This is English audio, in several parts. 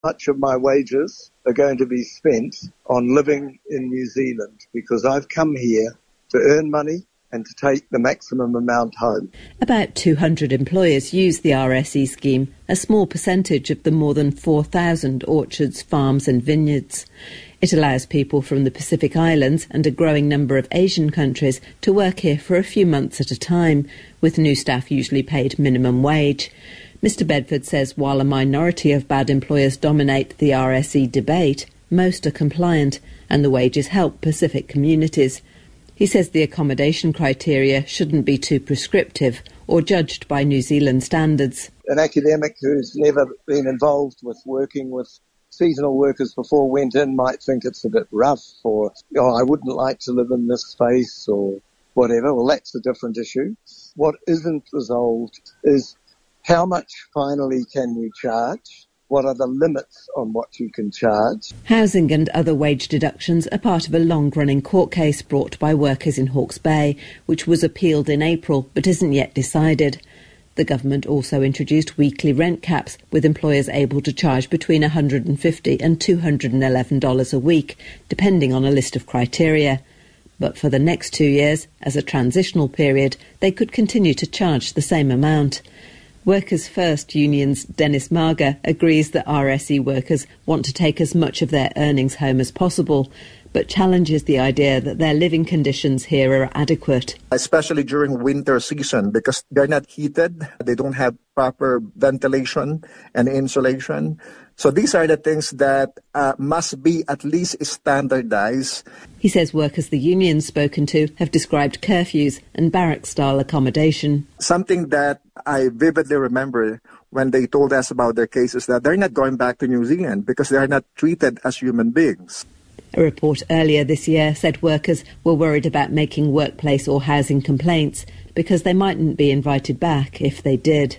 much of my wages are going to be spent on living in New Zealand because I've come here to earn money and to take the maximum amount home. About 200 employers use the RSE scheme, a small percentage of the more than 4,000 orchards, farms and vineyards. It allows people from the Pacific Islands and a growing number of Asian countries to work here for a few months at a time, with new staff usually paid minimum wage. Mr Bedford says while a minority of bad employers dominate the RSE debate, most are compliant and the wages help Pacific communities. He says the accommodation criteria shouldn't be too prescriptive or judged by New Zealand standards. An academic who's never been involved with working with seasonal workers before went in might think it's a bit rough, or, I wouldn't like to live in this space or whatever. Well, that's a different issue. What isn't resolved is how much finally can you charge? What are the limits on what you can charge? Housing and other wage deductions are part of a long-running court case brought by workers in Hawke's Bay, which was appealed in April but isn't yet decided. The government also introduced weekly rent caps, with employers able to charge between $150 and $211 a week, depending on a list of criteria. But for the next 2 years, as a transitional period, they could continue to charge the same amount. Workers' First Union's Dennis Marga agrees that RSE workers want to take as much of their earnings home as possible, but challenges the idea that their living conditions here are adequate. Especially during winter season, because they're not heated, they don't have proper ventilation and insulation. So these are the things that must be at least standardized. He says workers the unions spoken to have described curfews and barrack-style accommodation. Something that I vividly remember when they told us about their cases, that they're not going back to New Zealand because they're not treated as human beings. A report earlier this year said workers were worried about making workplace or housing complaints because they mightn't be invited back if they did.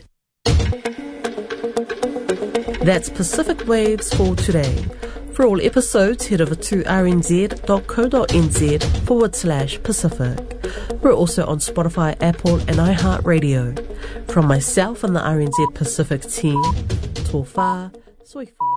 That's Pacific Waves for today. For all episodes, head over to rnz.co.nz/Pacific. We're also on Spotify, Apple and iHeartRadio. From myself and the RNZ Pacific team, Tōwha, Soifua.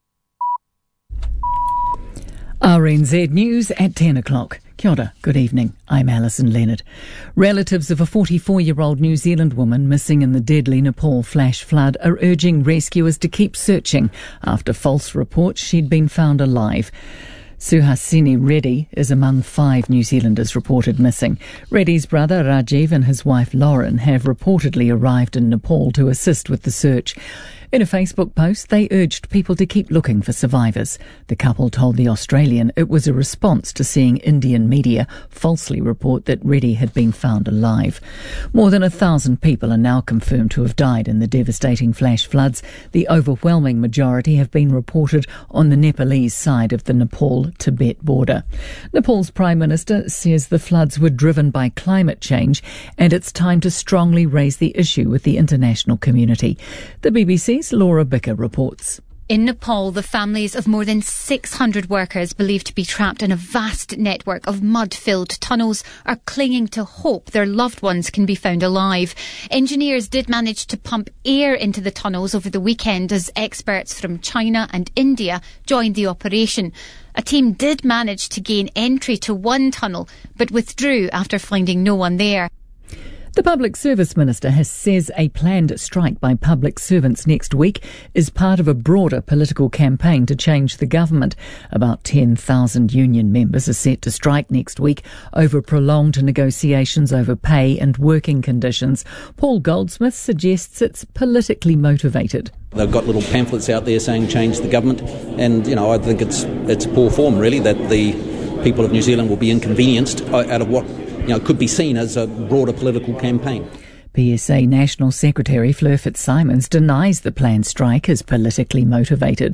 RNZ News at 10 o'clock. Kia ora, good evening. I'm Alison Leonard. Relatives of a 44-year-old New Zealand woman missing in the deadly Nepal flash flood are urging rescuers to keep searching after false reports she'd been found alive. Suhasini Reddy is among 5 New Zealanders reported missing. Reddy's brother Rajiv and his wife Lauren have reportedly arrived in Nepal to assist with the search. In a Facebook post, they urged people to keep looking for survivors. The couple told The Australian it was a response to seeing Indian media falsely report that Reddy had been found alive. More than 1,000 people are now confirmed to have died in the devastating flash floods. The overwhelming majority have been reported on the Nepalese side of the Nepal-Tibet border. Nepal's Prime Minister says the floods were driven by climate change and it's time to strongly raise the issue with the international community. The BBC's Laura Bicker reports. In Nepal, the families of more than 600 workers believed to be trapped in a vast network of mud-filled tunnels are clinging to hope their loved ones can be found alive. Engineers did manage to pump air into the tunnels over the weekend as experts from China and India joined the operation. A team did manage to gain entry to one tunnel, but withdrew after finding no one there. The Public Service Minister says a planned strike by public servants next week is part of a broader political campaign to change the government. About 10,000 union members are set to strike next week over prolonged negotiations over pay and working conditions. Paul Goldsmith suggests it's politically motivated. They've got little pamphlets out there saying change the government, and I think it's poor form really that the people of New Zealand will be inconvenienced out of what could be seen as a broader political campaign. PSA National Secretary Fleur Fitzsimons denies the planned strike is politically motivated.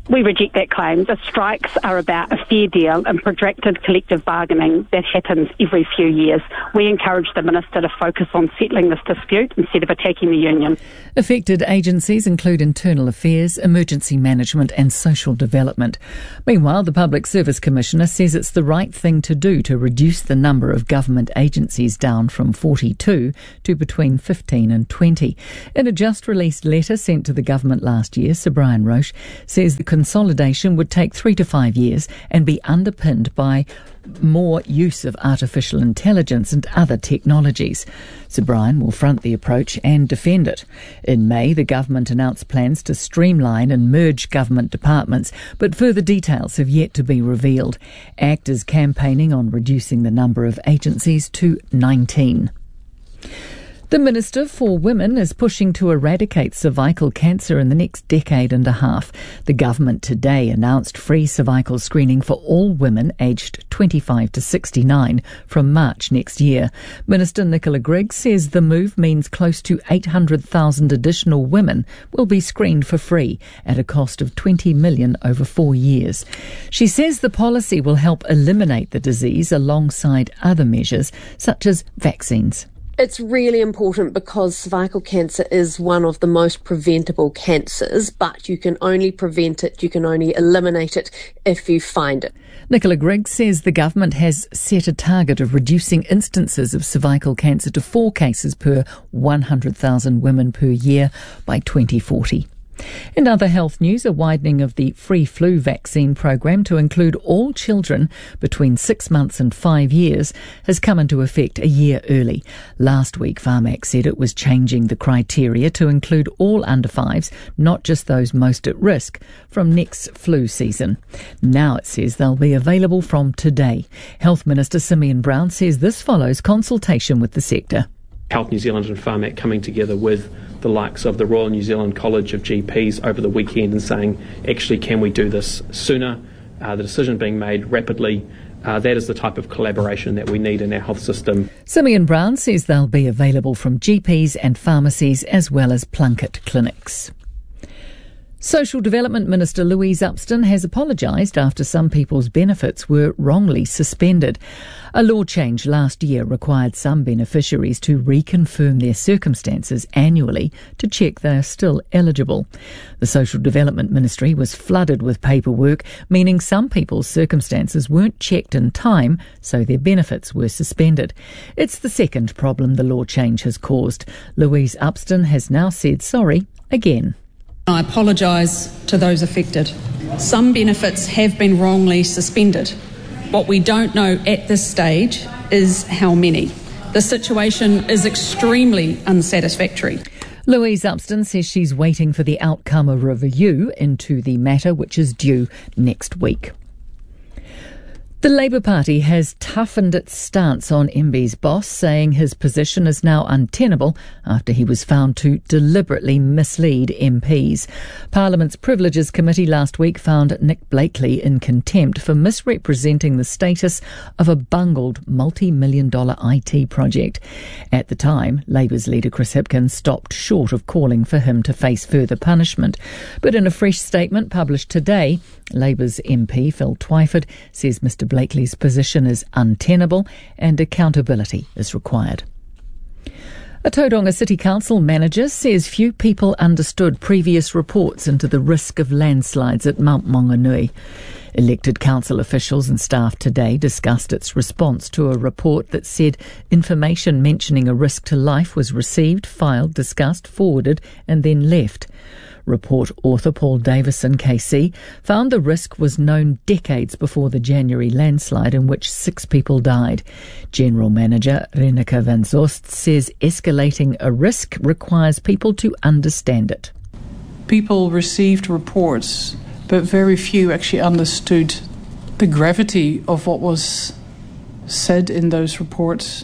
We reject that claim. The strikes are about a fair deal and protracted collective bargaining that happens every few years. We encourage the Minister to focus on settling this dispute instead of attacking the union. Affected agencies include Internal Affairs, Emergency Management and Social Development. Meanwhile, the Public Service Commissioner says it's the right thing to do to reduce the number of government agencies down from 42 to between 15 and 20. In a just-released letter sent to the government last year, Sir Brian Roche says the consolidation would take 3 to 5 years and be underpinned by more use of artificial intelligence and other technologies. Sir Brian will front the approach and defend it. In May, the government announced plans to streamline and merge government departments, but further details have yet to be revealed. ACT is campaigning on reducing the number of agencies to 19. The Minister for Women is pushing to eradicate cervical cancer in the next decade and a half. The government today announced free cervical screening for all women aged 25 to 69 from March next year. Minister Nicola Grigg says the move means close to 800,000 additional women will be screened for free at a cost of $20 million over 4 years. She says the policy will help eliminate the disease alongside other measures such as vaccines. It's really important because cervical cancer is one of the most preventable cancers, but you can only prevent it, you can only eliminate it if you find it. Nicola Grigg says the government has set a target of reducing instances of cervical cancer to 4 cases per 100,000 women per year by 2040. In other health news, a widening of the free flu vaccine program to include all children between 6 months and 5 years has come into effect a year early. Last week, Pharmac said it was changing the criteria to include all under 5s, not just those most at risk, from next flu season. Now it says they'll be available from today. Health Minister Simeon Brown says this follows consultation with the sector. Health New Zealand and Pharmac coming together with the likes of the Royal New Zealand College of GPs over the weekend and saying, actually, can we do this sooner? The decision being made rapidly. That is the type of collaboration that we need in our health system. Simeon Brown says they'll be available from GPs and pharmacies as well as Plunkett clinics. Social Development Minister Louise Upston has apologised after some people's benefits were wrongly suspended. A law change last year required some beneficiaries to reconfirm their circumstances annually to check they are still eligible. The Social Development Ministry was flooded with paperwork, meaning some people's circumstances weren't checked in time, so their benefits were suspended. It's the second problem the law change has caused. Louise Upston has now said sorry again. I apologise to those affected. Some benefits have been wrongly suspended. What we don't know at this stage is how many. The situation is extremely unsatisfactory. Louise Upston says she's waiting for the outcome of a review into the matter, which is due next week. The Labour Party has toughened its stance on MB's boss, saying his position is now untenable after he was found to deliberately mislead MPs. Parliament's Privileges Committee last week found Nick Blakely in contempt for misrepresenting the status of a bungled multi-million-dollar IT project. At the time, Labour's leader Chris Hipkins stopped short of calling for him to face further punishment. But in a fresh statement published today, Labour's MP Phil Twyford says Mr Blakely's position is untenable and accountability is required. A Tauranga City Council manager says few people understood previous reports into the risk of landslides at Mount Maunganui. Elected council officials and staff today discussed its response to a report that said information mentioning a risk to life was received, filed, discussed, forwarded and then left. Report author Paul Davison KC found the risk was known decades before the January landslide in which 6 people died. General Manager Reneke van Zost says escalating a risk requires people to understand it. People received reports, but very few actually understood the gravity of what was said in those reports.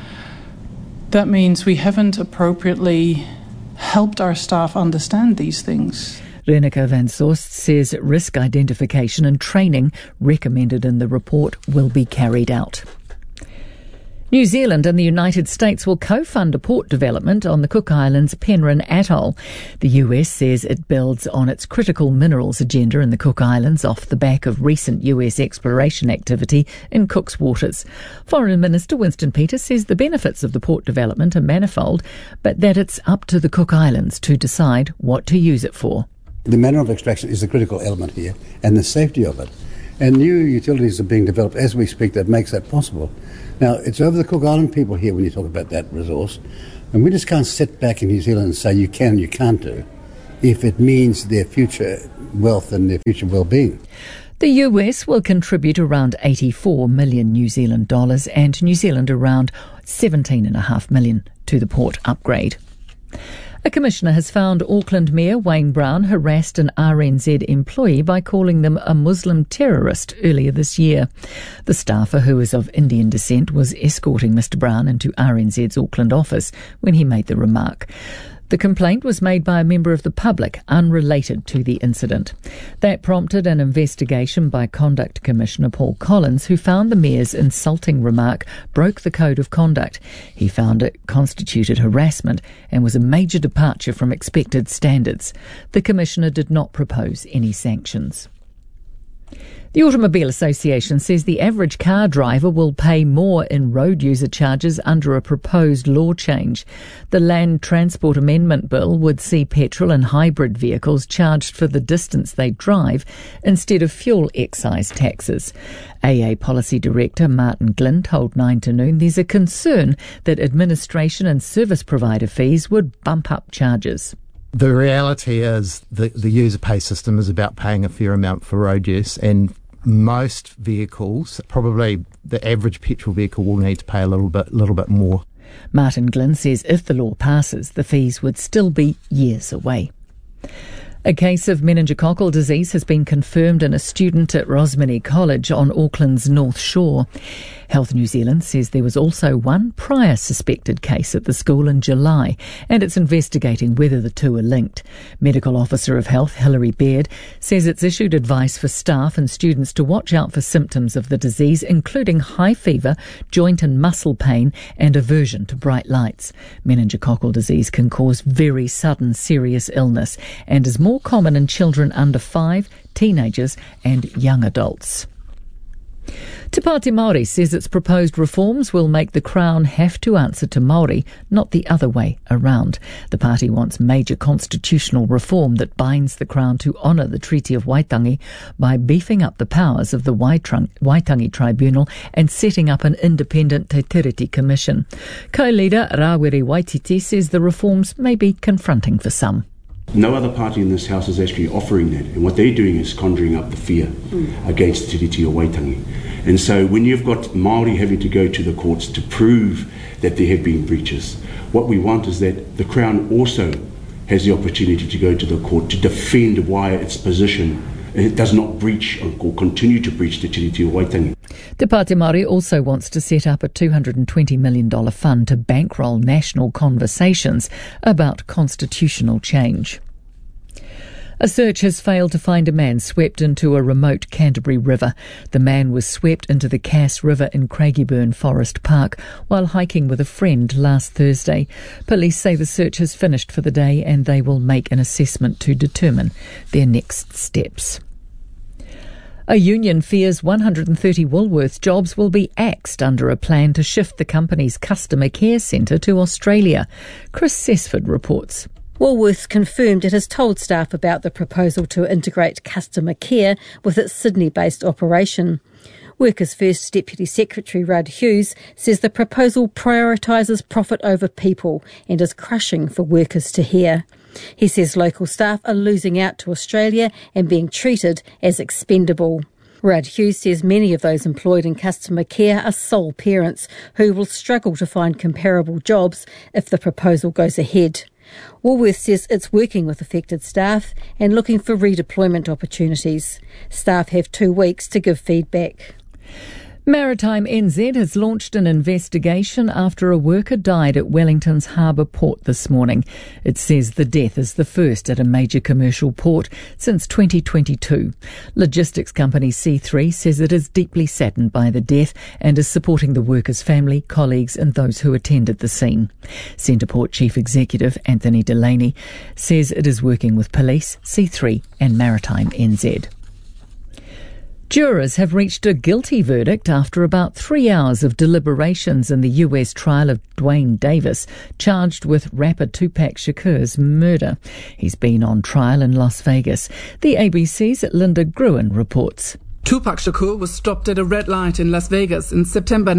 That means we haven't appropriately helped our staff understand these things. Reneke van Zost says risk identification and training recommended in the report will be carried out. New Zealand and the United States will co-fund a port development on the Cook Islands' Penrhyn Atoll. The US says it builds on its critical minerals agenda in the Cook Islands off the back of recent US exploration activity in Cook's waters. Foreign Minister Winston Peters says the benefits of the port development are manifold, but that it's up to the Cook Islands to decide what to use it for. The manner of extraction is the critical element here, and the safety of it. And new utilities are being developed as we speak that makes that possible. Now, it's over the Cook Island people here when you talk about that resource, and we just can't sit back in New Zealand and say you can and you can't do if it means their future wealth and their future well-being. The US will contribute around 84 million New Zealand dollars and New Zealand around 17.5 million to the port upgrade. A commissioner has found Auckland Mayor Wayne Brown harassed an RNZ employee by calling them a Muslim terrorist earlier this year. The staffer, who is of Indian descent, was escorting Mr Brown into RNZ's Auckland office when he made the remark. The complaint was made by a member of the public unrelated to the incident. That prompted an investigation by Conduct Commissioner Paul Collins, who found the mayor's insulting remark broke the code of conduct. He found it constituted harassment and was a major departure from expected standards. The Commissioner did not propose any sanctions. The Automobile Association says the average car driver will pay more in road user charges under a proposed law change. The Land Transport Amendment Bill would see petrol and hybrid vehicles charged for the distance they drive instead of fuel excise taxes. AA Policy Director Martin Glynn told 9 to Noon there's a concern that administration and service provider fees would bump up charges. The reality is the user pay system is about paying a fair amount for road use, and most vehicles, probably the average petrol vehicle, will need to pay a little bit more. Martin Glynn says if the law passes, the fees would still be years away. A case of meningococcal disease has been confirmed in a student at Rosmini College on Auckland's North Shore. Health New Zealand says there was also one prior suspected case at the school in July, and it's investigating whether the two are linked. Medical Officer of Health Hilary Baird says it's issued advice for staff and students to watch out for symptoms of the disease, including high fever, joint and muscle pain, and aversion to bright lights. Meningococcal disease can cause very sudden serious illness and is more common in children under 5, teenagers and young adults. Te Pāti Māori says its proposed reforms will make the Crown have to answer to Māori, not the other way around. The party wants major constitutional reform that binds the Crown to honour the Treaty of Waitangi by beefing up the powers of the Waitangi Tribunal and setting up an independent Te Tiriti Commission. Co-leader Rawiri Waititi says the reforms may be confronting for some. No other party in this House is actually offering that, and what they're doing is conjuring up the fear against Te Tiriti o Waitangi. And so when you've got Māori having to go to the courts to prove that there have been breaches, what we want is that the Crown also has the opportunity to go to the court to defend why its position it does not breach or continue to breach Te Tiriti o Waitangi. Te Pāti Māori also wants to set up a $220 million fund to bankroll national conversations about constitutional change. A search has failed to find a man swept into a remote Canterbury river. The man was swept into the Cass River in Craigieburn Forest Park while hiking with a friend last Thursday. Police say the search has finished for the day and they will make an assessment to determine their next steps. A union fears 130 Woolworths jobs will be axed under a plan to shift the company's customer care centre to Australia. Chris Cessford reports. Woolworths confirmed it has told staff about the proposal to integrate customer care with its Sydney-based operation. Workers First Deputy Secretary Rudd Hughes says the proposal prioritises profit over people and is crushing for workers to hear. He says local staff are losing out to Australia and being treated as expendable. Rudd Hughes says many of those employed in customer care are sole parents who will struggle to find comparable jobs if the proposal goes ahead. Woolworths says it's working with affected staff and looking for redeployment opportunities. Staff have 2 weeks to give feedback. Maritime NZ has launched an investigation after a worker died at Wellington's harbour port this morning. It says the death is the first at a major commercial port since 2022. Logistics company C3 says it is deeply saddened by the death and is supporting the worker's family, colleagues and those who attended the scene. Centreport Chief Executive Anthony Delaney says it is working with police, C3 and Maritime NZ. Jurors have reached a guilty verdict after about 3 hours of deliberations in the US trial of Dwayne Davis, charged with rapper Tupac Shakur's murder. He's been on trial in Las Vegas. The ABC's Linda Gruen reports. Tupac Shakur was stopped at a red light in Las Vegas in September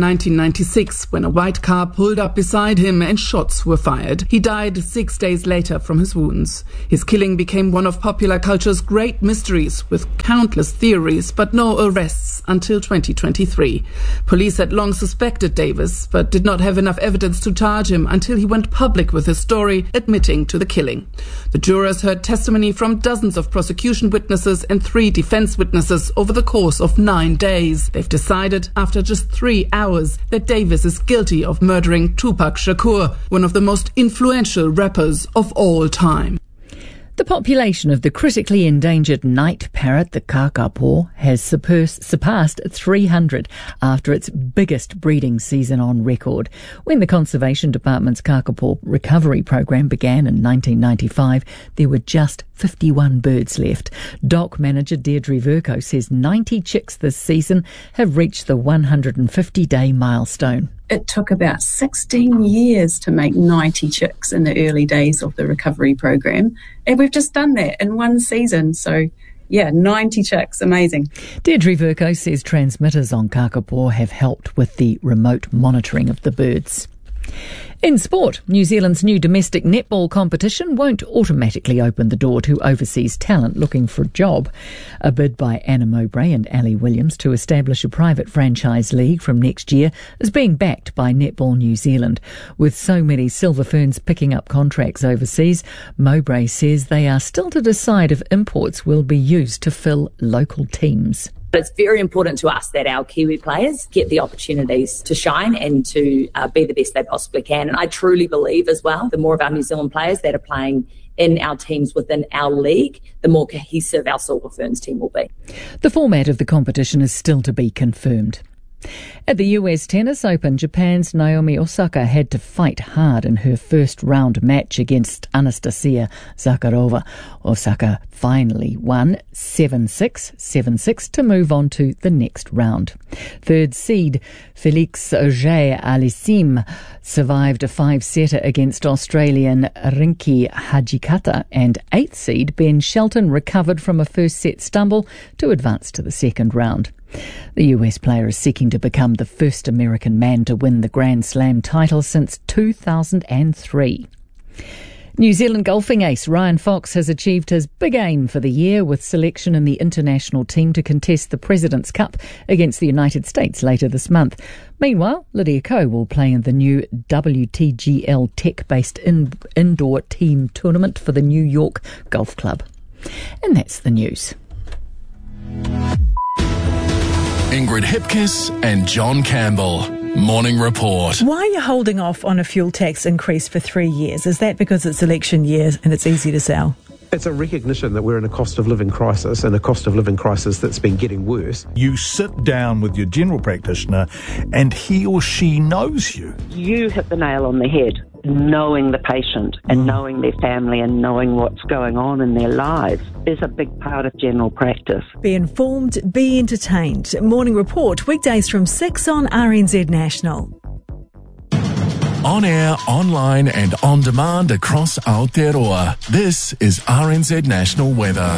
1996 when a white car pulled up beside him and shots were fired. He died 6 days later from his wounds. His killing became one of popular culture's great mysteries, with countless theories but no arrests until 2023. Police had long suspected Davis but did not have enough evidence to charge him until he went public with his story, admitting to the killing. The jurors heard testimony from dozens of prosecution witnesses and 3 defense witnesses over the course of 9 days. They've decided after just 3 hours that Davis is guilty of murdering Tupac Shakur, one of the most influential rappers of all time. The population of the critically endangered night parrot, the kakapo, has surpassed 300 after its biggest breeding season on record. When the Conservation Department's kakapo recovery program began in 1995, there were just 51 birds left. DOC manager Deirdre Vercoe says 90 chicks this season have reached the 150-day milestone. It took about 16 years to make 90 chicks in the early days of the recovery program. And we've just done that in one season. So, yeah, 90 chicks. Amazing. Deirdre Vercoe says transmitters on kakapo have helped with the remote monitoring of the birds. In sport, New Zealand's new domestic netball competition won't automatically open the door to overseas talent looking for a job. A bid by Anna Mowbray and Ali Williams to establish a private franchise league from next year is being backed by Netball New Zealand. With so many Silver Ferns picking up contracts overseas, Mowbray says they are still to decide if imports will be used to fill local teams. It's very important to us that our Kiwi players get the opportunities to shine and to be the best they possibly can. And I truly believe as well, the more of our New Zealand players that are playing in our teams within our league, the more cohesive our Silver Ferns team will be. The format of the competition is still to be confirmed. At the US Tennis Open, Japan's Naomi Osaka had to fight hard in her first round match against Anastasia Zakharova. Osaka finally won 7-6, 7-6 to move on to the next round. Third seed Felix Auger-Aliassime survived a 5-setter against Australian Rinki Hijikata, and eighth seed Ben Shelton recovered from a first set stumble to advance to the second round. The US player is seeking to become the first American man to win the Grand Slam title since 2003. New Zealand golfing ace Ryan Fox has achieved his big aim for the year with selection in the international team to contest the President's Cup against the United States later this month. Meanwhile, Lydia Ko will play in the new WTGL tech-based indoor team tournament for the New York Golf Club. And that's the news. Ingrid Hipkiss and John Campbell. Morning Report. Why are you holding off on a fuel tax increase for 3 years? Is that because it's election year and it's easy to sell? It's a recognition that we're in a cost of living crisis, and a cost of living crisis that's been getting worse. You sit down with your general practitioner and he or she knows you. You hit the nail on the head. Knowing the patient and knowing their family and knowing what's going on in their lives is a big part of general practice. Be informed, be entertained. Morning Report, weekdays from 6 on RNZ National. On air, online and on demand across Aotearoa. This is RNZ National Weather.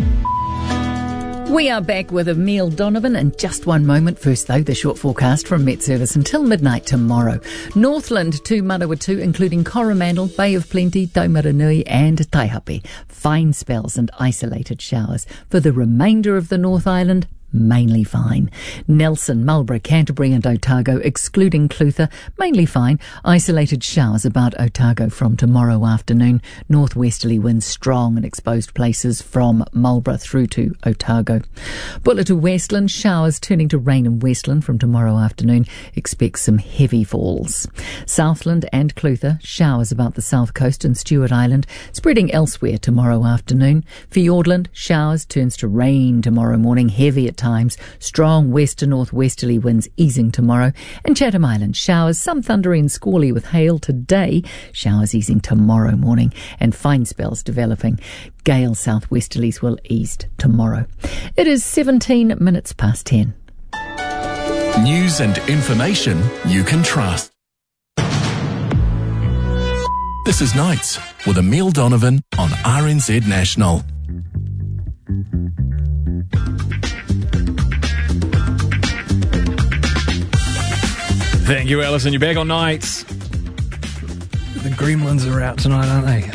We are back with Emile Donovan in just one moment. First, though, the short forecast from Met Service until midnight tomorrow. Northland to Manawatu, including Coromandel, Bay of Plenty, Taumaranui and Taihape. Fine spells and isolated showers. For the remainder of the North Island, mainly fine. Nelson, Marlborough, Canterbury and Otago, excluding Clutha, mainly fine. Isolated showers about Otago from tomorrow afternoon. Northwesterly winds strong in exposed places from Marlborough through to Otago. Buller to Westland, showers turning to rain in Westland from tomorrow afternoon. Expect some heavy falls. Southland and Clutha, showers about the south coast and Stewart Island, spreading elsewhere tomorrow afternoon. Fiordland, showers turns to rain tomorrow morning, heavy at times. Strong west to northwesterly winds easing tomorrow. And Chatham Island, showers, some thundery and squally with hail today. Showers easing tomorrow morning and fine spells developing. Gale southwesterlies will ease tomorrow. It is 17 minutes past 10. News and information you can trust. This is Nights with Emile Donovan on RNZ National. Thank you, Alison. You're back on Nights. The Gremlins are out tonight, aren't they?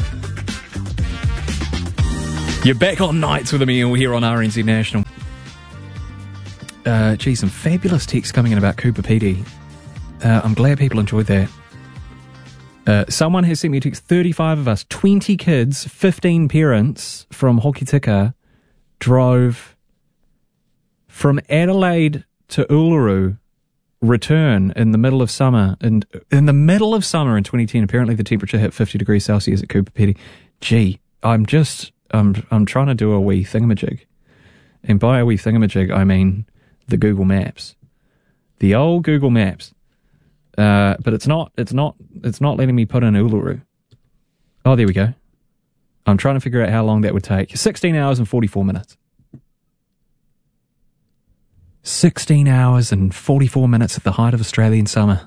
You're back on Nights with Emile here on RNZ National. Gee, some fabulous texts coming in about Cooper Pedy. I'm glad people enjoyed that. Someone has sent me a text, 35 of us, 20 kids, 15 parents from Hokitika drove from Adelaide to Uluru, return in the middle of summer. And in the middle of summer in 2010, apparently the temperature hit 50 degrees Celsius at Cooper Pedy. Gee, I'm trying to do a wee thingamajig. And by a wee thingamajig, I mean the Google Maps. The old Google Maps. But it's not letting me put in Uluru. Oh, there we go. I'm trying to figure out how long that would take. 16 hours and 44 minutes. 16 hours and 44 minutes at the height of Australian summer.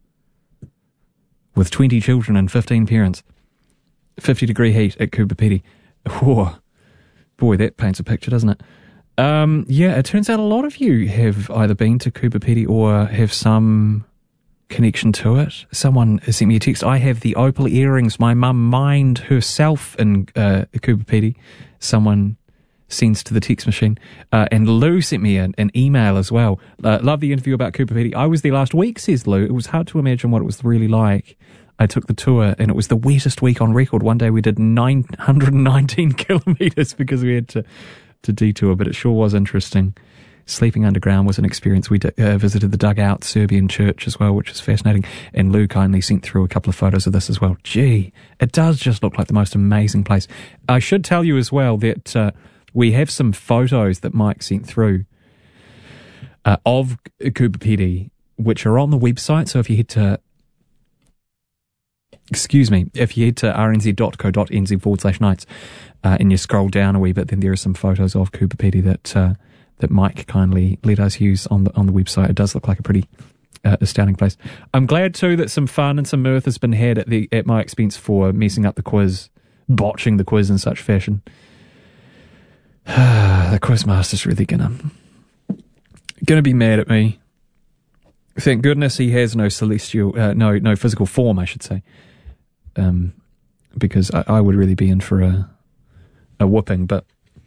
With 20 children and 15 parents. 50 degree heat at Cooper Pedy. Oh, boy, that paints a picture, doesn't it? Yeah, it turns out a lot of you have either been to Cooper Pedy or have some connection to it. Someone has sent me a text. I have the opal earrings my mum mined herself in Cooper Pedy. Someone sends to the text machine. And Lou sent me an email as well. Love the interview about Cooper Pedy. I was there last week, says Lou. It was hard to imagine what it was really like. I took the tour and it was the wettest week on record. One day we did 919 kilometres because we had to detour, but it sure was interesting. Sleeping underground was an experience. We visited the Dugout Serbian church as well, which was fascinating. And Lou kindly sent through a couple of photos of this as well. Gee, it does just look like the most amazing place. I should tell you as well that we have some photos that Mike sent through of Cooper Pedy, which are on the website. So if you head to rnz.co.nz/nights and you scroll down a wee bit, then there are some photos of Cooper Pedy that Mike kindly let us use on the website. It does look like a pretty astounding place. I'm glad too that some fun and some mirth has been had at my expense for messing up the quiz, botching the quiz in such fashion. The quizmaster's really gonna be mad at me. Thank goodness he has no celestial, no physical form, I should say, because I would really be in for a whooping. But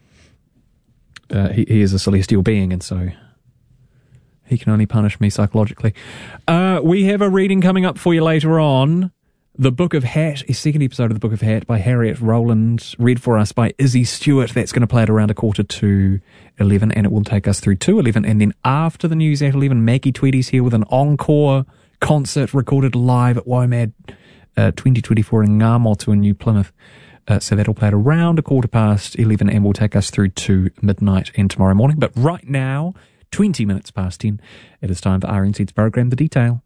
he is a celestial being, and so he can only punish me psychologically. We have a reading coming up for you later on. The Book of Hat, a second episode of The Book of Hat by Harriet Rowland, read for us by Izzy Stewart. That's going to play at around 11:15, and it will take us through to 11. And then after the news at 11, Maggie Tweedy's here with an encore concert recorded live at WOMAD 2024 in Ngā in New Plymouth. So that'll play at around 11:15 and will take us through to midnight and tomorrow morning. But right now, 20 minutes past 10, it is time for RNZ's program, The Detail.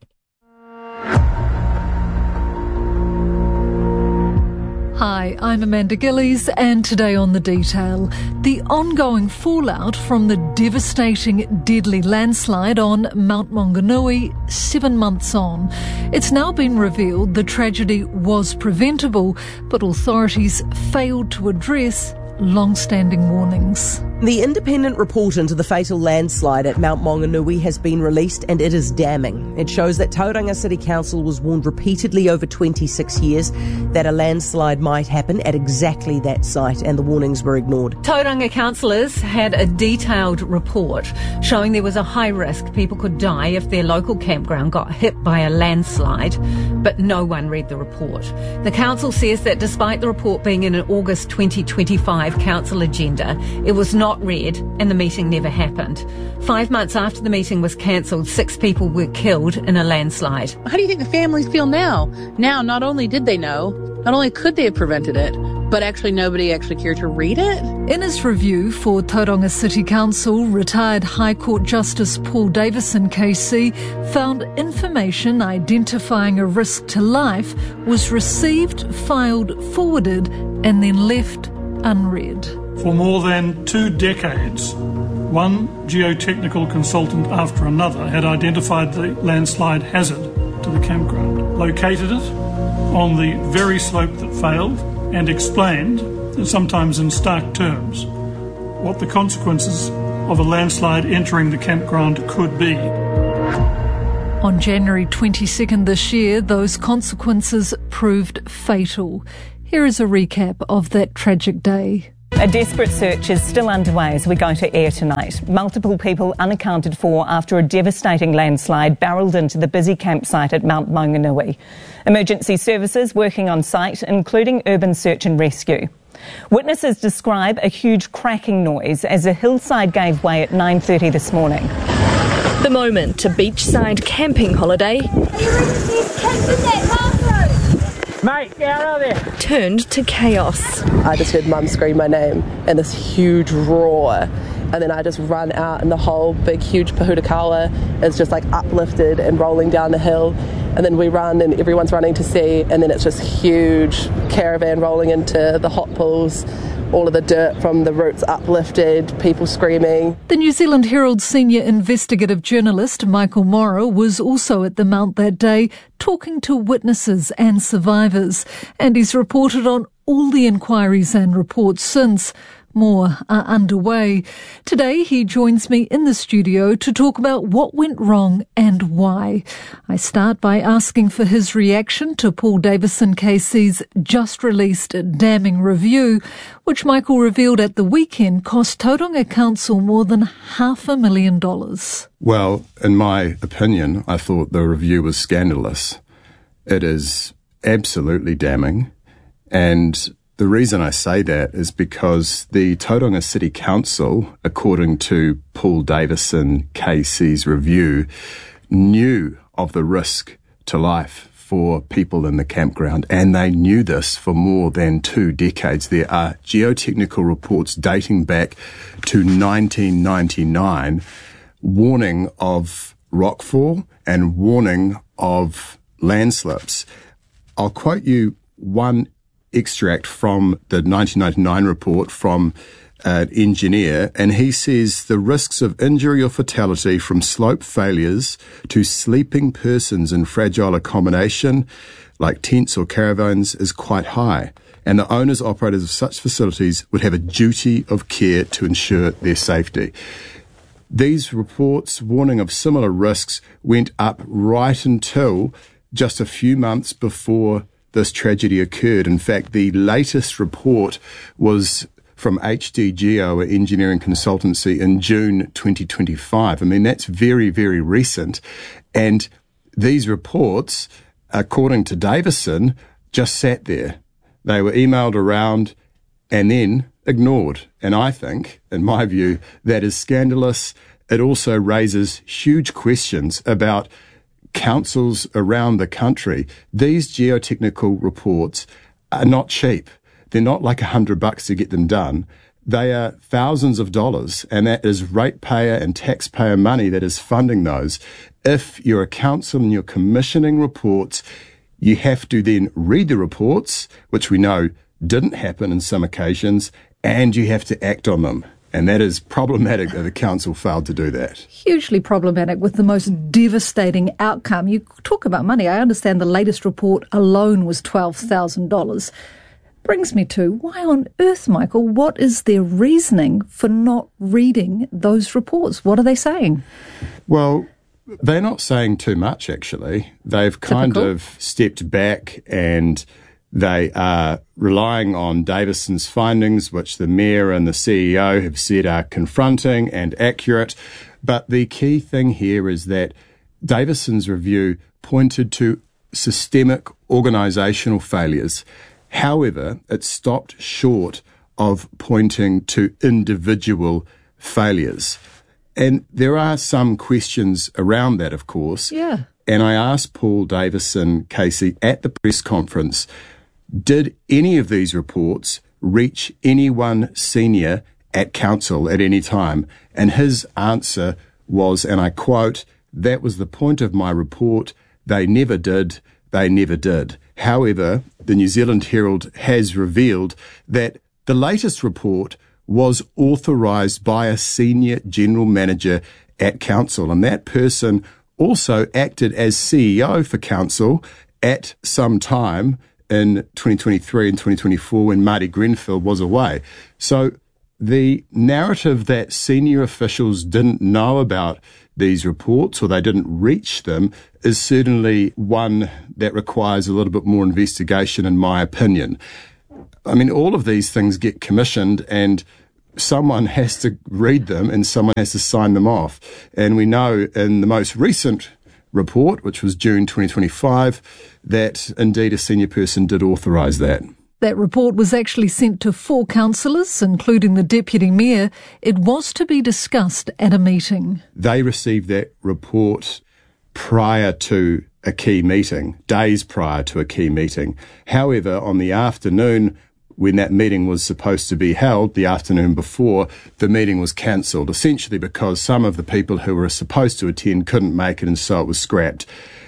Hi, I'm Amanda Gillies, and today on The Detail, the ongoing fallout from the devastating deadly landslide on Mount Maunganui 7 months on. It's now been revealed the tragedy was preventable, but authorities failed to address long-standing warnings. The independent report into the fatal landslide at Mount Maunganui has been released and it is damning. It shows that Tauranga City Council was warned repeatedly over 26 years that a landslide might happen at exactly that site, and the warnings were ignored. Tauranga councillors had a detailed report showing there was a high risk people could die if their local campground got hit by a landslide, but no one read the report. The council says that despite the report being in an August 2025 council agenda, it was not read and the meeting never happened. 5 months after the meeting was cancelled, 6 people were killed in a landslide. How do you think the families feel now? Now, not only did they know, not only could they have prevented it, but actually nobody actually cared to read it? In his review for Tauranga City Council, retired High Court Justice Paul Davison KC found information identifying a risk to life was received, filed, forwarded and then left unread. For more than 2 decades, one geotechnical consultant after another had identified the landslide hazard to the campground, located it on the very slope that failed, and explained, sometimes in stark terms, what the consequences of a landslide entering the campground could be. On January 22nd this year, those consequences proved fatal. Here is a recap of that tragic day. A desperate search is still underway as we go to air tonight. Multiple people unaccounted for after a devastating landslide barreled into the busy campsite at Mount Maunganui. Emergency services working on site, including urban search and rescue. Witnesses describe a huge cracking noise as a hillside gave way at 9:30 this morning. The moment a beachside camping holiday Mate, get out of there! Turned to chaos. I just heard Mum scream my name and this huge roar, and then I just run out and the whole big huge Pahutakawa is just like uplifted and rolling down the hill, and then we run and everyone's running to see, and then it's just huge caravan rolling into the hot pools, all of the dirt from the roots uplifted, people screaming. The New Zealand Herald senior investigative journalist Michael Morrow was also at the mount that day, talking to witnesses and survivors, and he's reported on all the inquiries and reports since. More are underway. Today he joins me in the studio to talk about what went wrong and why. I start by asking for his reaction to Paul Davison KC's just-released damning review, which Michael revealed at the weekend cost Tauranga Council more than $500,000. Well, in my opinion, I thought the review was scandalous. It is absolutely damning, and the reason I say that is because the Tauranga City Council, according to Paul Davison KC's review, knew of the risk to life for people in the campground, and they knew this for more than 2 decades. There are geotechnical reports dating back to 1999 warning of rockfall and warning of landslips. I'll quote you one extract from the 1999 report from an engineer, and he says the risks of injury or fatality from slope failures to sleeping persons in fragile accommodation like tents or caravans is quite high, and the owners operators of such facilities would have a duty of care to ensure their safety. These reports warning of similar risks went up right until just a few months before this tragedy occurred. In fact, the latest report was from HD Geo, an engineering consultancy, in June 2025. I mean, that's very, very recent. And these reports, according to Davison, just sat there. They were emailed around and then ignored. And I think, in my view, that is scandalous. It also raises huge questions about councils around the country. These geotechnical reports are not cheap. They're not like $100 to get them done. They are thousands of dollars, and that is ratepayer and taxpayer money that is funding those. If you're a council and you're commissioning reports, you have to then read the reports, which we know didn't happen in some occasions, and you have to act on them. And that is problematic that the council failed to do that. Hugely problematic, with the most devastating outcome. You talk about money. I understand the latest report alone was $12,000. brings me to, why on earth, Michael, what is their reasoning for not reading those reports? What are they saying? Well, they're not saying too much, actually. They've kind of stepped back and they are relying on Davison's findings, which the Mayor and the CEO have said are confronting and accurate. But the key thing here is that Davison's review pointed to systemic organisational failures. However, it stopped short of pointing to individual failures. And there are some questions around that, of course. Yeah. And I asked Paul Davison, Casey, at the press conference, did any of these reports reach anyone senior at council at any time? And his answer was, and I quote, "That was the point of my report. They never did. They never did." However, the New Zealand Herald has revealed that the latest report was authorised by a senior general manager at council, and that person also acted as CEO for council at some time in 2023 and 2024 when Marty Grenfell was away. So the narrative that senior officials didn't know about these reports or they didn't reach them is certainly one that requires a little bit more investigation, in my opinion. I mean, all of these things get commissioned and someone has to read them and someone has to sign them off. And we know in the most recent report, which was June 2025, that indeed a senior person did authorise that. That report was actually sent to 4 councillors, including the Deputy Mayor. It was to be discussed at a meeting. They received that report prior to a key meeting, days prior to a key meeting. However, on the afternoon when that meeting was supposed to be held, the afternoon before, the meeting was cancelled, essentially because some of the people who were supposed to attend couldn't make it and so it was scrapped.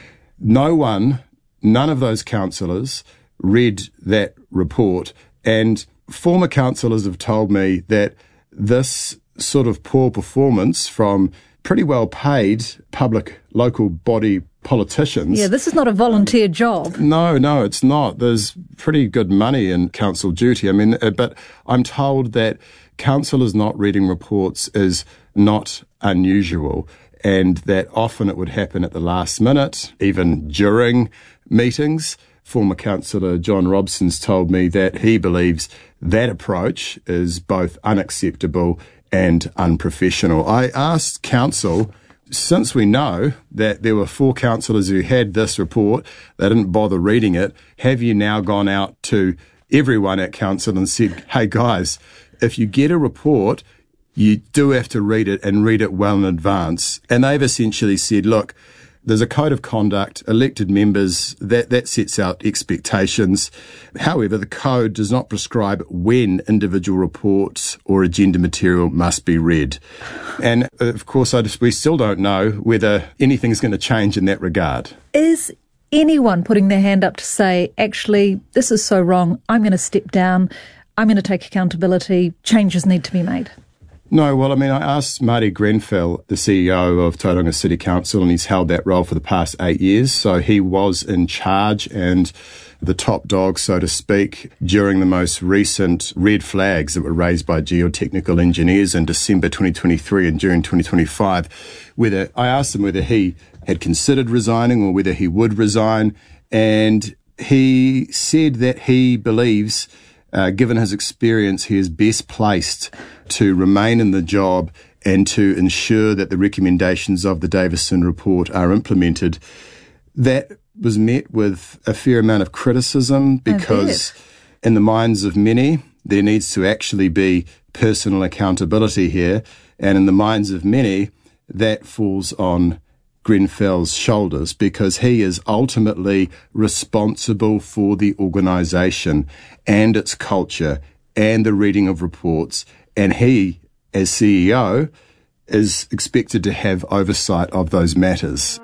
None of those councillors read that report, and former councillors have told me that this sort of poor performance from pretty well paid public local body politicians. Yeah, this is not a volunteer job. No, it's not. There's pretty good money in council duty. I mean, but I'm told that councillors not reading reports is not unusual, and that often it would happen at the last minute, even during meetings. Former councillor John Robson's told me that he believes that approach is both unacceptable and unprofessional. I asked council, since we know that there were 4 councillors who had this report, they didn't bother reading it, have you now gone out to everyone at council and said, hey guys, if you get a report, you do have to read it and read it well in advance? And they've essentially said, look, there's a code of conduct, elected members, that sets out expectations. However, the code does not prescribe when individual reports or agenda material must be read. And of course, we still don't know whether anything's going to change in that regard. Is anyone putting their hand up to say, actually, this is so wrong, I'm going to step down, I'm going to take accountability, changes need to be made? No, well, I mean, I asked Marty Grenfell, the CEO of Tauranga City Council, and he's held that role for the past 8 years. So he was in charge and the top dog, so to speak, during the most recent red flags that were raised by geotechnical engineers in December 2023 and June 2025. I asked him whether he had considered resigning or whether he would resign. And he said that he believes, given his experience, he is best placed to remain in the job and to ensure that the recommendations of the Davison report are implemented. That was met with a fair amount of criticism because in the minds of many, there needs to actually be personal accountability here. And in the minds of many, that falls on Grenfell's shoulders because he is ultimately responsible for the organisation and its culture and the reading of reports. And he, as CEO, is expected to have oversight of those matters.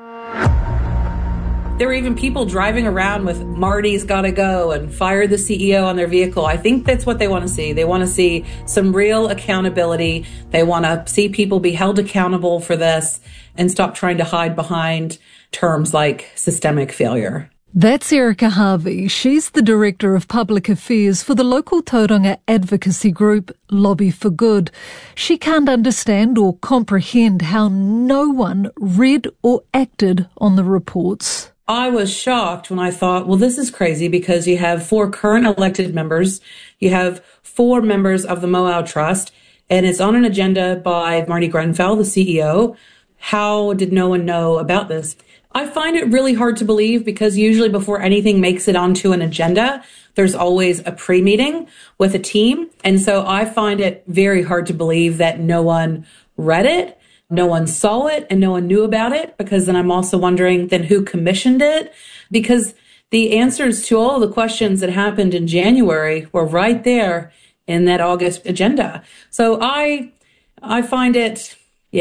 There were even people driving around with Marty's gotta go and fire the CEO on their vehicle. I think that's what they want to see. They want to see some real accountability. They want to see people be held accountable for this and stop trying to hide behind terms like systemic failure. That's Erica Harvey. She's the Director of Public Affairs for the local Tauranga advocacy group Lobby for Good. She can't understand or comprehend how no one read or acted on the reports. I was shocked when I thought, well, this is crazy because you have 4 current elected members, you have 4 members of the Moau Trust, and it's on an agenda by Marty Grenfell, the CEO. How did no one know about this? I find it really hard to believe because usually before anything makes it onto an agenda, there's always a pre-meeting with a team. And so I find it very hard to believe that no one read it, no one saw it, and no one knew about it, because then I'm also wondering then who commissioned it, because the answers to all the questions that happened in January were right there in that August agenda. So I find it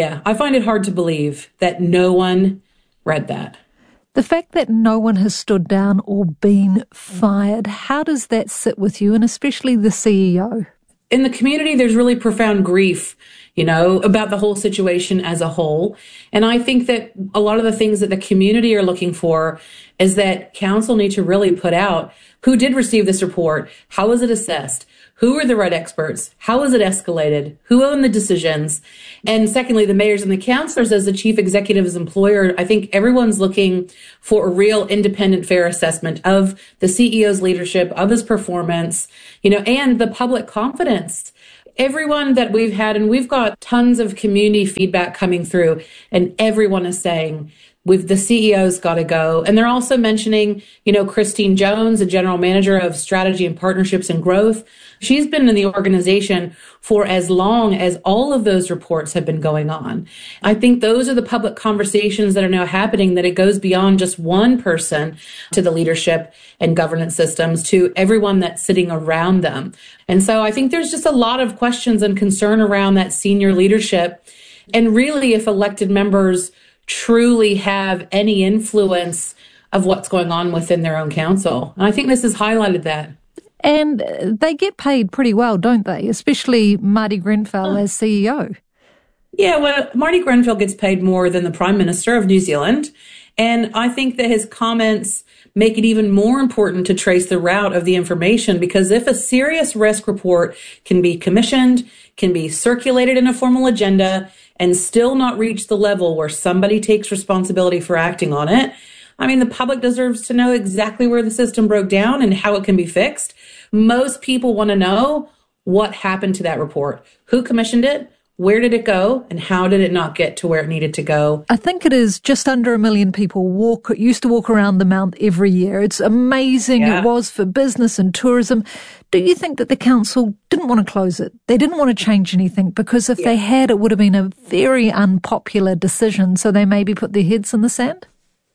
hard to believe that no one read that. The fact that no one has stood down or been fired, how does that sit with you, and especially the CEO? In the community, there's really profound grief, about the whole situation as a whole. And I think that a lot of the things that the community are looking for is that council need to really put out who did receive this report, how was it assessed, who were the right experts, how was it escalated, who owned the decisions, and secondly, the mayors and the councillors as the chief executive's employer. I think everyone's looking for a real independent, fair assessment of the CEO's leadership, of his performance, and the public confidence. Everyone that we've had, and we've got tons of community feedback coming through, and everyone is saying, the CEO's got to go. And they're also mentioning, Christine Jones, the general manager of strategy and partnerships and growth. She's been in the organization for as long as all of those reports have been going on. I think those are the public conversations that are now happening, that it goes beyond just one person to the leadership and governance systems to everyone that's sitting around them. And so I think there's just a lot of questions and concern around that senior leadership. And really, if elected members truly have any influence of what's going on within their own council. And I think this has highlighted that. And they get paid pretty well, don't they? Especially Marty Grenfell as CEO. Yeah, well, Marty Grenfell gets paid more than the Prime Minister of New Zealand. And I think that his comments make it even more important to trace the route of the information, because if a serious risk report can be commissioned, can be circulated in a formal agenda, and still not reach the level where somebody takes responsibility for acting on it, I mean, the public deserves to know exactly where the system broke down and how it can be fixed. Most people want to know what happened to that report, who commissioned it, where did it go, and how did it not get to where it needed to go? I think it is just under 1 million people used to walk around the Mount every year. It's amazing. Yeah. It was for business and tourism. Do you think that the council didn't want to close it? They didn't want to change anything, because if they had, it would have been a very unpopular decision. So they maybe put their heads in the sand?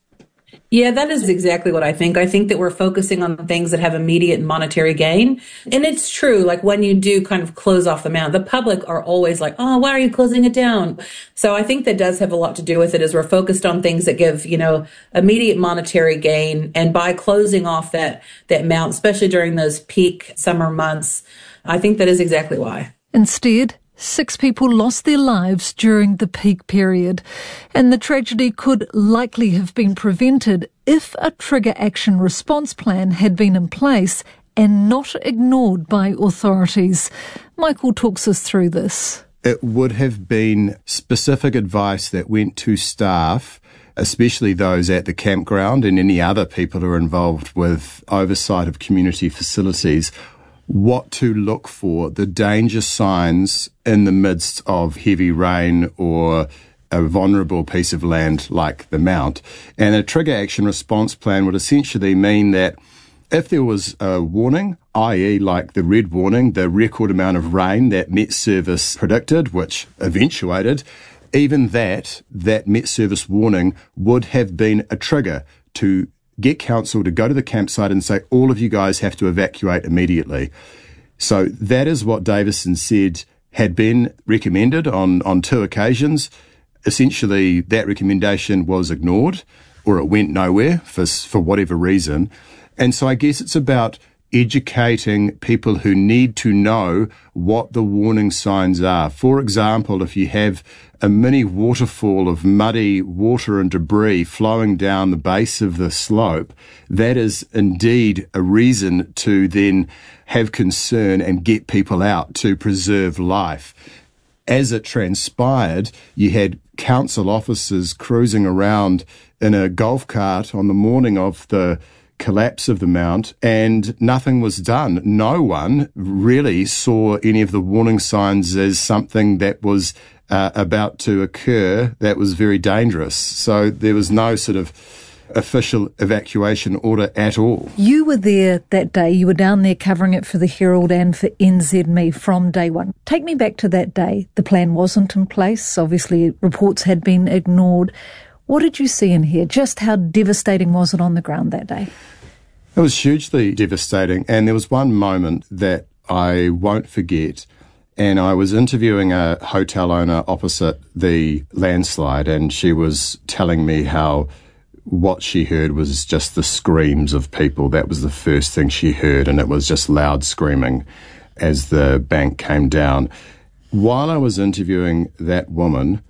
Yeah, that is exactly what I think. I think that we're focusing on things that have immediate monetary gain. And it's true, like when you do kind of close off the Mount, the public are always like, oh, why are you closing it down? So I think that does have a lot to do with it, as we're focused on things that give, immediate monetary gain. And by closing off that Mount, especially during those peak summer months, I think that is exactly why. Instead, 6 people lost their lives during the peak period, and the tragedy could likely have been prevented if a trigger action response plan had been in place and not ignored by authorities. Michael talks us through this. It would have been specific advice that went to staff, especially those at the campground and any other people who are involved with oversight of community facilities, what to look for, the danger signs in the midst of heavy rain or a vulnerable piece of land like the Mount. And a trigger action response plan would essentially mean that if there was a warning, i.e. like the red warning, the record amount of rain that Met Service predicted, which eventuated, even that Met Service warning would have been a trigger to get council to go to the campsite and say, all of you guys have to evacuate immediately. So that is what Davison said had been recommended on 2 occasions. Essentially, that recommendation was ignored, or it went nowhere for whatever reason. And so I guess it's about educating people who need to know what the warning signs are. For example, if you have a mini waterfall of muddy water and debris flowing down the base of the slope, that is indeed a reason to then have concern and get people out to preserve life. As it transpired, you had council officers cruising around in a golf cart on the morning of the collapse of the mount, and nothing was done. No one really saw any of the warning signs as something that was about to occur that was very dangerous. So there was no sort of official evacuation order at all. You were there that day. You were down there covering it for the Herald and for NZME from day one. Take me back to that day. The plan wasn't in place. Obviously, reports had been ignored. What did you see and hear? Just how devastating was it on the ground that day? It was hugely devastating, and there was one moment that I won't forget, and I was interviewing a hotel owner opposite the landslide, and she was telling me how what she heard was just the screams of people. That was the first thing she heard, and it was just loud screaming as the bank came down. While I was interviewing that woman,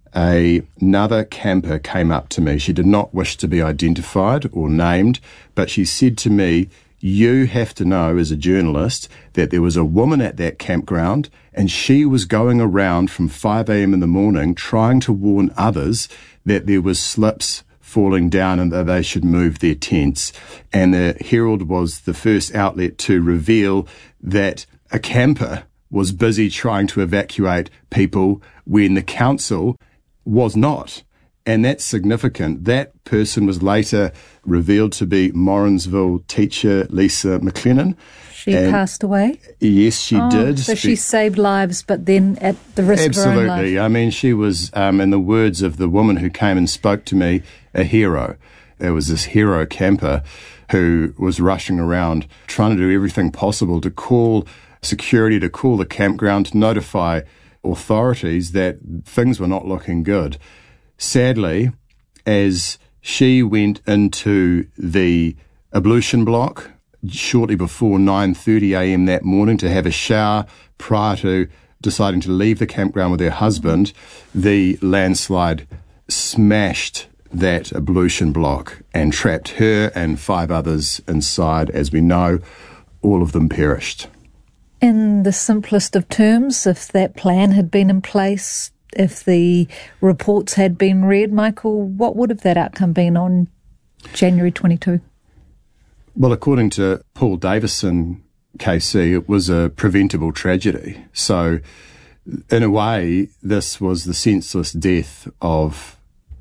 another camper came up to me. She did not wish to be identified or named, but she said to me, "You have to know as a journalist that there was a woman at that campground and she was going around from 5 a.m. in the morning trying to warn others that there was slips falling down and that they should move their tents." And the Herald was the first outlet to reveal that a camper was busy trying to evacuate people when the council was not. And that's significant. That person was later revealed to be Morrinsville teacher Lisa McLennan. She passed away? Yes, she did. So she saved lives, but then at the risk of her own life. Absolutely. I mean, she was, in the words of the woman who came and spoke to me, a hero. There was this hero camper who was rushing around trying to do everything possible to call security, to call the campground, to notify authorities that things were not looking good. Sadly, as she went into the ablution block shortly before 9:30 a.m. that morning to have a shower prior to deciding to leave the campground with her husband, the landslide smashed that ablution block and trapped her and 5 others inside. As we know, all of them perished. In the simplest of terms, if that plan had been in place, if the reports had been read, Michael, what would have that outcome been on January 22? Well, according to Paul Davison, KC, it was a preventable tragedy. So, in a way, this was the senseless death of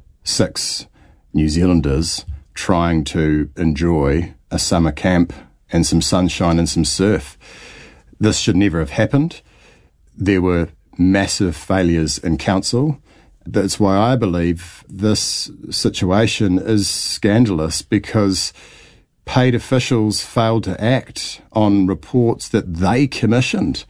6 New Zealanders trying to enjoy a summer camp and some sunshine and some surf. This should never have happened. There were massive failures in council. That's why I believe this situation is scandalous, because paid officials failed to act on reports that they commissioned.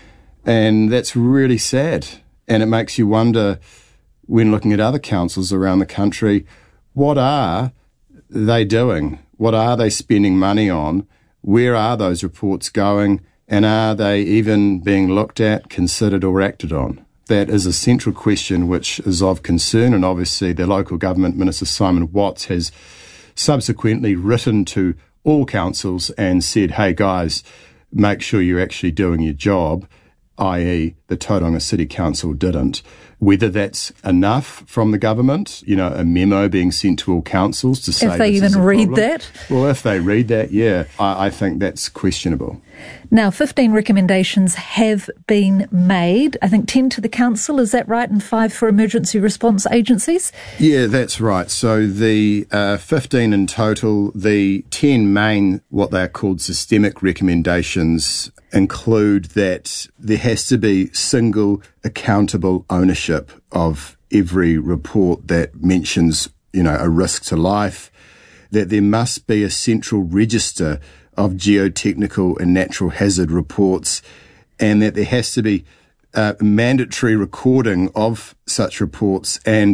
And that's really sad. And it makes you wonder, when looking at other councils around the country, what are they doing? What are they spending money on? Where are those reports going? And are they even being looked at, considered or acted on? That is a central question which is of concern, and obviously the local government Minister Simon Watts has subsequently written to all councils and said, hey guys, make sure you're actually doing your job, i.e. the Tauranga City Council didn't. Whether that's enough from the government, a memo being sent to all councils to say if they even read that? Well, if they read that, yeah, I think that's questionable. Now, 15 recommendations have been made. I think 10 to the council, is that right? And 5 for emergency response agencies? Yeah, that's right. So the 15 in total, the 10 main, what they're called systemic recommendations, include that there has to be single accountable ownership of every report that mentions, a risk to life, that there must be a central register of geotechnical and natural hazard reports, and that there has to be mandatory recording of such reports and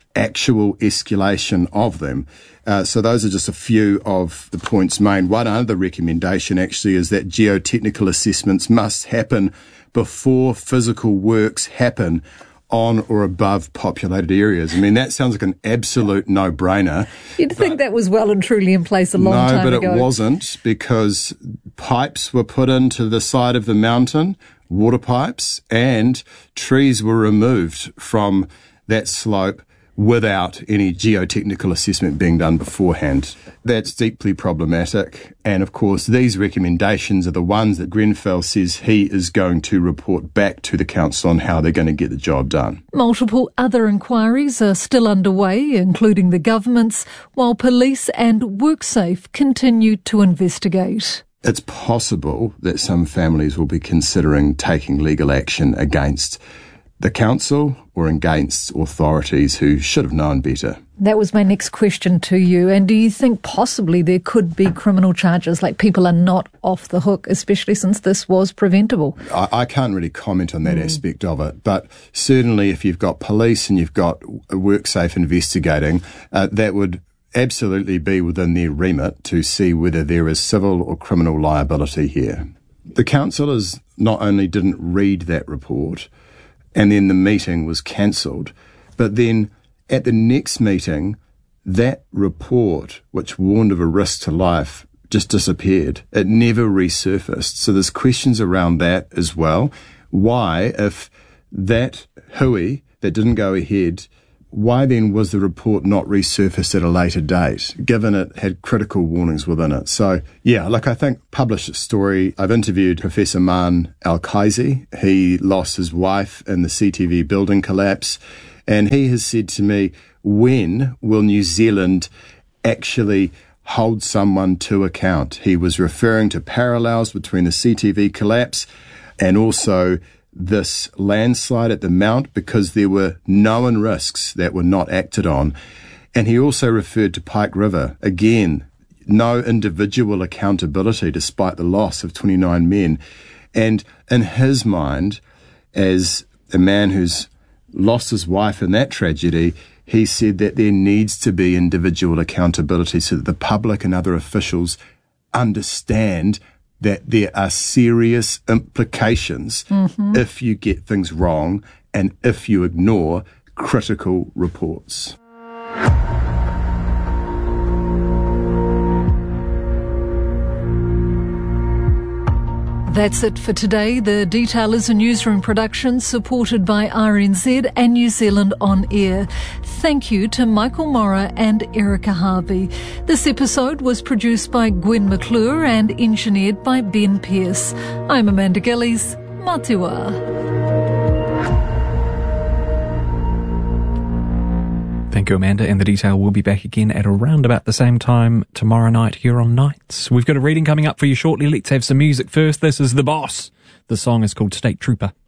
actual escalation of them. So those are just a few of the points made. One other recommendation actually is that geotechnical assessments must happen before physical works happen on or above populated areas. I mean, that sounds like an absolute no-brainer. You'd think that was well and truly in place a long time ago. No, but it wasn't, because pipes were put into the side of the mountain, water pipes, and trees were removed from that slope without any geotechnical assessment being done beforehand. That's deeply problematic. And of course, these recommendations are the ones that Grenfell says he is going to report back to the council on how they're going to get the job done. Multiple other inquiries are still underway, including the government's, while police and WorkSafe continue to investigate. It's possible that some families will be considering taking legal action against the council or against authorities who should have known better. That was my next question to you. And do you think possibly there could be criminal charges, like people are not off the hook, especially since this was preventable? I can't really comment on that aspect of it, but certainly if you've got police and you've got WorkSafe investigating, that would absolutely be within their remit to see whether there is civil or criminal liability here. The councillors not only didn't read that report, and then the meeting was cancelled, but then at the next meeting, that report, which warned of a risk to life, just disappeared. It never resurfaced. So there's questions around that as well. Why, if that hui that didn't go ahead, why then was the report not resurfaced at a later date, given it had critical warnings within it? So, yeah, look, I think publish a story. I've interviewed Professor Man Al-Kaizi. He lost his wife in the CTV building collapse, and he has said to me, when will New Zealand actually hold someone to account? He was referring to parallels between the CTV collapse and also this landslide at the Mount, because there were known risks that were not acted on. And he also referred to Pike River. Again, no individual accountability despite the loss of 29 men. And in his mind, as a man who's lost his wife in that tragedy, he said that there needs to be individual accountability so that the public and other officials understand that there are serious implications if you get things wrong and if you ignore critical reports. That's it for today. The Detail is a newsroom production supported by RNZ and New Zealand On Air. Thank you to Michael Morra and Erica Harvey. This episode was produced by Gwen McClure and engineered by Ben Pearce. I'm Amanda Gillies. Matua. Thank you, Amanda. And The Detail will be back again at around about the same time tomorrow night here on Nights. We've got a reading coming up for you shortly. Let's have some music first. This is The Boss. The song is called State Trooper.